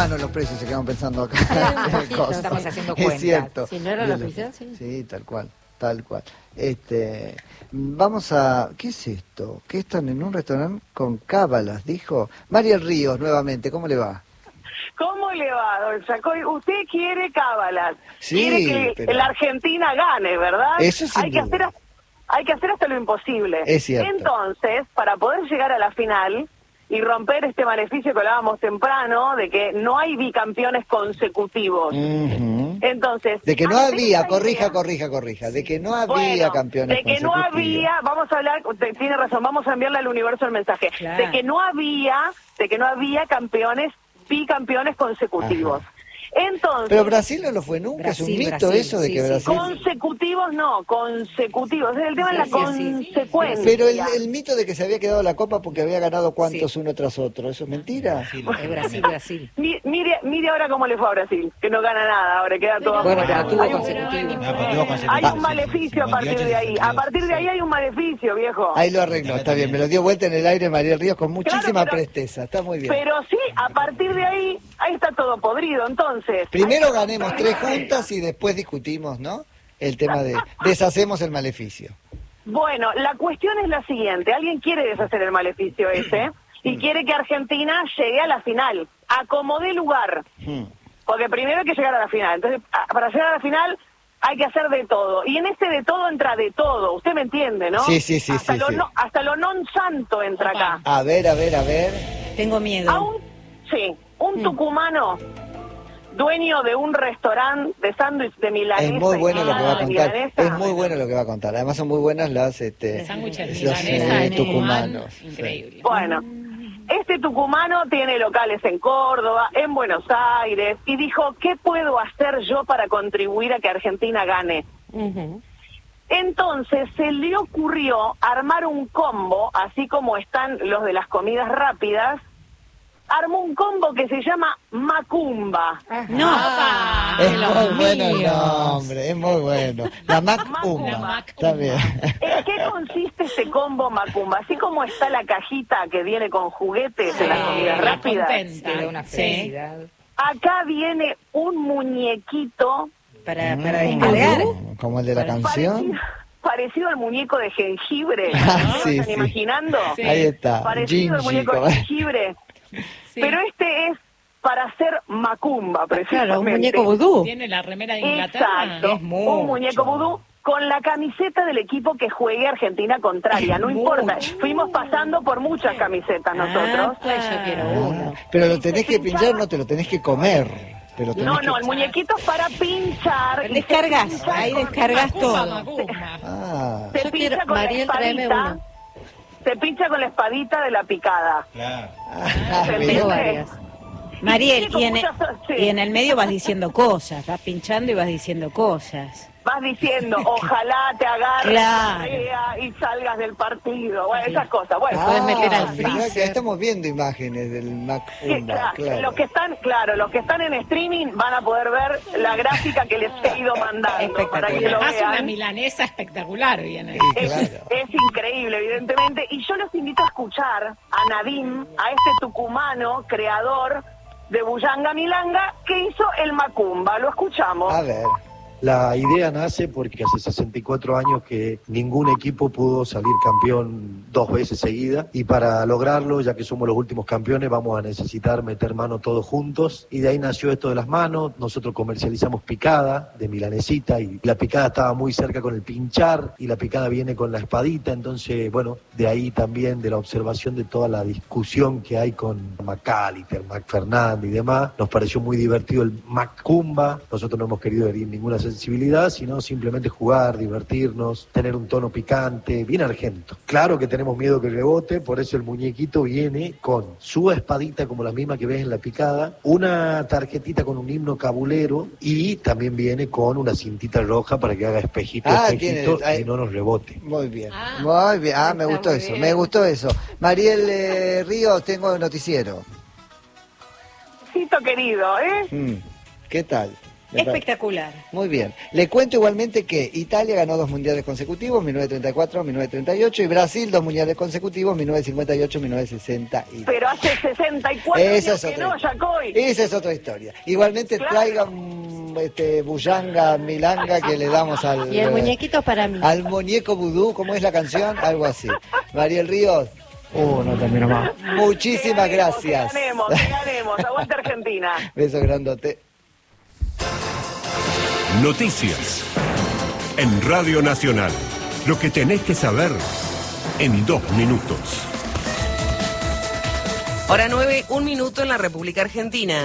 temprano los precios, se quedan pensando acá. Estamos haciendo cuenta. Es cierto. Si no era la oficial, sí. Sí, tal cual. Vamos a... ¿Qué es esto? ¿Qué están en un restaurante con cábalas? Dijo Mariel Ríos nuevamente. ¿Cómo le va? ¿Cómo le va, don Chacoy? Usted quiere cábalas. Sí, quiere que la Argentina gane, ¿verdad? Eso sin hay que hacer hasta lo imposible. Es cierto. Entonces, para poder llegar a la final y romper este maleficio que hablábamos temprano de que no hay bicampeones consecutivos. Entonces, de que no había, corrija, de que no había campeones de que no había, vamos a hablar, tiene razón, vamos a enviarle al universo el mensaje, claro. de que no había campeones, bicampeones consecutivos. Ajá. Entonces, pero Brasil no lo fue nunca, es un mito eso de que Brasil... Consecutivos no, consecutivos, es el tema de la consecuencia. Pero el mito de que se había quedado la copa porque había ganado cuantos uno tras otro, ¿eso es mentira? Es Brasil. Mire ahora cómo le fue a Brasil, que no gana nada, ahora queda todo afuera. Hay un maleficio a partir de ahí, hay un maleficio, viejo. Ahí lo arregló, está bien, me lo dio vuelta en el aire Mariel Ríos con muchísima presteza, está muy bien. Pero sí, a partir de ahí está todo podrido, entonces... Primero ganemos 3 juntas y después discutimos, ¿no? El tema de deshacemos el maleficio. Bueno, la cuestión es la siguiente. Alguien quiere deshacer el maleficio ese y quiere que Argentina llegue a la final, acomode lugar. Porque primero hay que llegar a la final. Entonces, para llegar a la final hay que hacer de todo. Y en ese de todo entra de todo. Usted me entiende, ¿no? Sí. Hasta lo non santo entra acá. A ver. Tengo miedo. Un tucumano... dueño de un restaurante de sándwich de milanesa. Es muy bueno lo que va a contar. Es muy bueno lo que va a contar. Además son muy buenas los tucumanos. Increíble. Bueno, este tucumano tiene locales en Córdoba, en Buenos Aires, y dijo, ¿qué puedo hacer yo para contribuir a que Argentina gane? Entonces se le ocurrió armar un combo, así como están los de las comidas rápidas. Armó un combo que se llama Macumba. Es muy bueno el nombre, es muy bueno. La Macumba. Está bien. ¿En qué consiste este combo Macumba? Así como está la cajita que viene con juguetes de las comidas rápidas. Tiene una felicidad. Acá viene un muñequito para descargar. Como el de la canción. Parecido al muñeco de jengibre. Sí, ¿Están imaginando? Sí. Ahí está. Parecido al muñeco de jengibre. Sí. Pero este es para hacer macumba, precisamente. Claro, un muñeco vudú. Tiene la remera de Inglaterra. Exacto, un muñeco vudú con la camiseta del equipo que juegue Argentina contraria. No importa, fuimos pasando por muchas camisetas nosotros. Yo quiero uno. Pero lo tenés que pinchar, no te lo tenés que comer. No, el muñequito es para pinchar. Descargas, ahí descargas todo. Se pincha con la espadita. Se pincha con la espadita de la picada. Claro. Tengo varias. Mariel, y en el medio vas diciendo cosas, vas pinchando y vas diciendo cosas. Vas diciendo, ojalá te agarres y salgas del partido. Bueno, esas cosas. Bueno, puedes meter al freezer. Estamos viendo imágenes del Macumba. Los que están en streaming van a poder ver la gráfica que les he ido mandando. Para que lo Además vean. una milanesa espectacular viene. Es increíble, evidentemente. Y yo los invito a escuchar a Nadim, a este tucumano creador de Buyanga Milanga, que hizo el Macumba. Lo escuchamos. A ver. La idea nace porque hace 64 años que ningún equipo pudo salir campeón 2 veces seguida, y para lograrlo, ya que somos los últimos campeones, vamos a necesitar meter mano todos juntos, y de ahí nació esto de las manos. Nosotros comercializamos picada de milanesita, y la picada estaba muy cerca con el pinchar, y la picada viene con la espadita. Entonces, bueno, de ahí también, de la observación de toda la discusión que hay con McAllister, McFernández y demás, nos pareció muy divertido el Macumba. Nosotros no hemos querido herir ninguna sensibilidad, sino simplemente jugar, divertirnos, tener un tono picante, bien argento. Claro que tenemos miedo que rebote, por eso el muñequito viene con su espadita, como la misma que ves en la picada, una tarjetita con un himno cabulero, y también viene con una cintita roja para que haga espejito, y no nos rebote. Muy bien, muy bien. Me gustó eso, me gustó eso. Mariel Ríos, tengo el noticiero. Querido, ¿Qué tal? Espectacular. Muy bien. Le cuento igualmente que Italia ganó 2 mundiales consecutivos, 1934, 1938, y Brasil 2 mundiales consecutivos, 1958, 1962. Pero hace 64 años que no, Yacoy. Esa es otra historia. Igualmente traigan bullanga, milanga que le damos al... Y el muñequito para mí. Al muñeco vudú, ¿cómo es la canción? Algo así. Mariel Ríos. No termino más. Muchísimas gracias. Que ganemos. Aguante Argentina. Beso grandote. Noticias en Radio Nacional. Lo que tenés que saber en 2 minutos. Hora 9, 1 minuto en la República Argentina.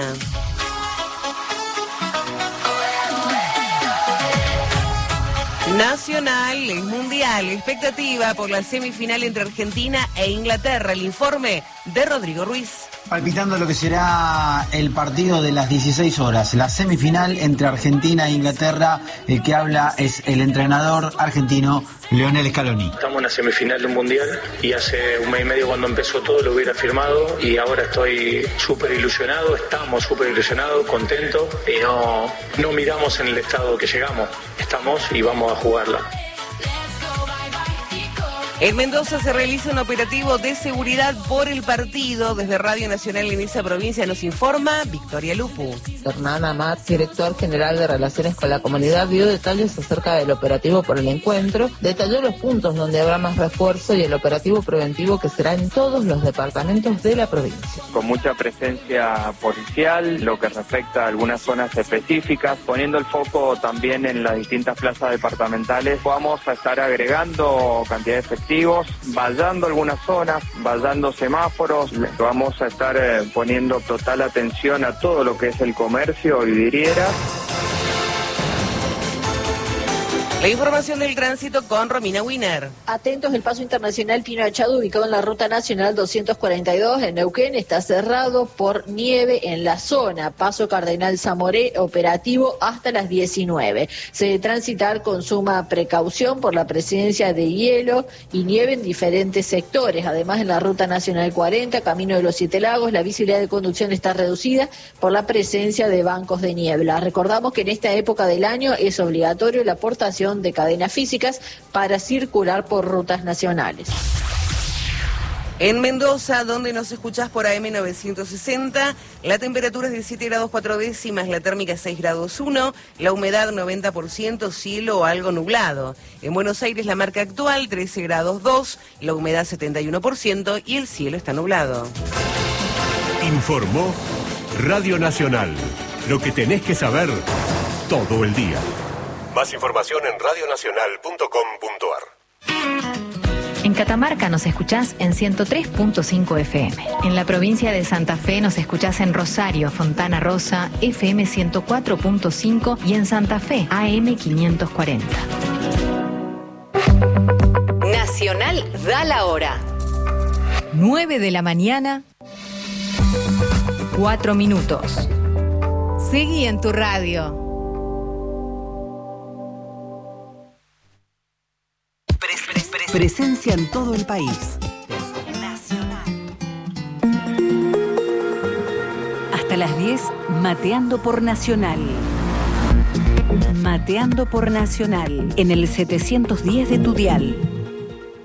Nacional es mundial. Expectativa por la semifinal entre Argentina e Inglaterra. El informe de Rodrigo Ruiz. Palpitando lo que será el partido de las 16 horas, la semifinal entre Argentina e Inglaterra. El que habla es el entrenador argentino Lionel Scaloni. Estamos en la semifinal de un mundial y hace 1 mes y medio cuando empezó todo lo hubiera firmado y ahora estoy súper ilusionado, estamos súper ilusionados, contentos y no miramos en el estado que llegamos, estamos y vamos a jugarla. En Mendoza se realiza un operativo de seguridad por el partido. Desde Radio Nacional en esa provincia nos informa Victoria Lupu. Hernán Amat, director general de Relaciones con la Comunidad, dio detalles acerca del operativo por el encuentro, detalló los puntos donde habrá más refuerzo y el operativo preventivo que será en todos los departamentos de la provincia. Con mucha presencia policial, lo que respecta a algunas zonas específicas, poniendo el foco también en las distintas plazas departamentales, vamos a estar agregando cantidad de efectivos, vallando algunas zonas, vallando semáforos, vamos a estar poniendo total atención a todo lo que es el comercio y vidrieras. La información del tránsito con Romina Wiener. Atentos, el paso internacional Pino Achado, ubicado en la ruta nacional 242 en Neuquén, está cerrado por nieve en la zona. Paso Cardenal Zamoré, operativo hasta las 19. Se debe transitar con suma precaución por la presencia de hielo y nieve en diferentes sectores. Además, en la ruta nacional 40, camino de los 7 Lagos, la visibilidad de conducción está reducida por la presencia de bancos de niebla. Recordamos que en esta época del año es obligatorio la aportación de cadenas físicas para circular por rutas nacionales. En Mendoza, donde nos escuchás por AM 960, la temperatura es de 7 grados 4 décimas, la térmica 6 grados 1, la humedad 90%, cielo algo nublado. En Buenos Aires la marca actual 13 grados 2, la humedad 71% y el cielo está nublado. Informó Radio Nacional. Lo que tenés que saber todo el día. Más información en radionacional.com.ar. En Catamarca nos escuchás en 103.5 FM. En la provincia de Santa Fe nos escuchás en Rosario, Fontana Rosa, FM 104.5 y en Santa Fe, AM 540. Nacional da la hora. 9 de la mañana, 4 minutos. Seguí en tu radio. Presencia en todo el país. Nacional. Hasta las 10, Mateando por Nacional. Mateando por Nacional, en el 710 de tu dial.